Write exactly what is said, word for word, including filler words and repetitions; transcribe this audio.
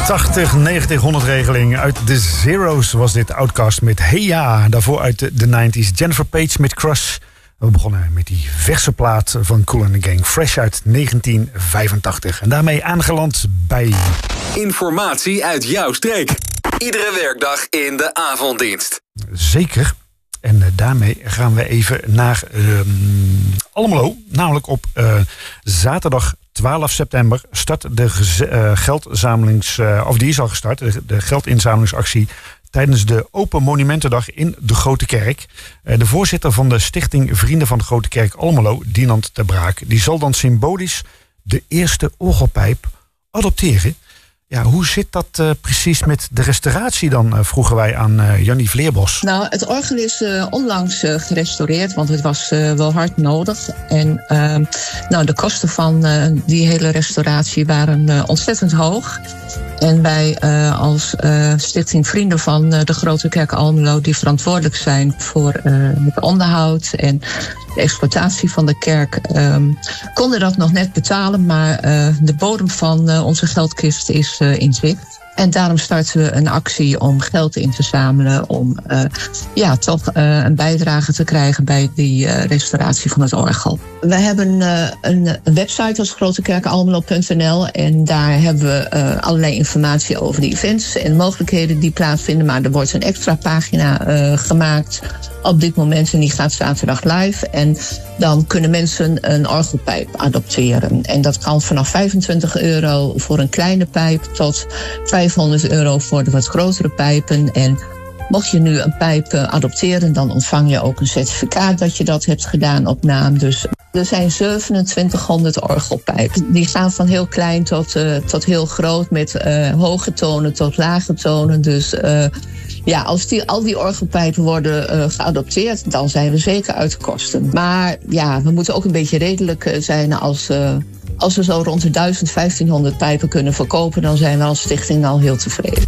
tachtig, negentig, honderd regeling. Uit de Zeros was dit Outkast met Hey Ja. Daarvoor uit de, de negentig Jennifer Page met Crush. We begonnen met die verse plaat van Kool and the Gang. Fresh uit negentien vijfentachtig. En daarmee aangeland bij... Informatie uit jouw streek. Iedere werkdag in de avonddienst. Zeker. En uh, daarmee gaan we even naar uh, Almelo. Namelijk op uh, zaterdag twaalf september start de geze- uh, geldzamelings... Uh, of die is al gestart, de, de geldinzamelingsactie... tijdens de Open Monumentendag in de Grote Kerk. Uh, de voorzitter van de stichting Vrienden van de Grote Kerk Almelo, Dinant ter Braak... die zal dan symbolisch de eerste orgelpijp adopteren. Ja, hoe zit dat uh, precies met de restauratie dan, uh, vroegen wij aan uh, Jannie Vleerbos. Nou, het orgel is uh, onlangs uh, gerestaureerd, want het was uh, wel hard nodig. En uh, nou, de kosten van uh, die hele restauratie waren uh, ontzettend hoog. En wij uh, als uh, Stichting Vrienden van uh, de Grote Kerk Almelo... die verantwoordelijk zijn voor uh, het onderhoud en de exploitatie van de kerk... Um, konden dat nog net betalen, maar uh, de bodem van uh, onze geldkist is uh, in zicht. En daarom starten we een actie om geld in te zamelen... om uh, ja, toch uh, een bijdrage te krijgen bij die uh, restauratie van het orgel. We hebben uh, een, een website als grotekerkalmelo punt n l... en daar hebben we uh, allerlei informatie over de events en mogelijkheden die plaatsvinden. Maar er wordt een extra pagina uh, gemaakt op dit moment en die gaat zaterdag live. En dan kunnen mensen een orgelpijp adopteren. En dat kan vanaf vijfentwintig euro voor een kleine pijp tot vijfhonderd euro voor de wat grotere pijpen. En mocht je nu een pijp adopteren, dan ontvang je ook een certificaat dat je dat hebt gedaan op naam. Dus er zijn zevenentwintighonderd orgelpijpen. Die gaan van heel klein tot, uh, tot heel groot, met uh, hoge tonen tot lage tonen. Dus uh, ja, als die, al die orgelpijpen worden uh, geadopteerd, dan zijn we zeker uit de kosten. Maar ja, we moeten ook een beetje redelijk uh, zijn als... Uh, Als we zo rond de duizend, vijftienhonderd pijpen kunnen verkopen, dan zijn we als stichting al heel tevreden.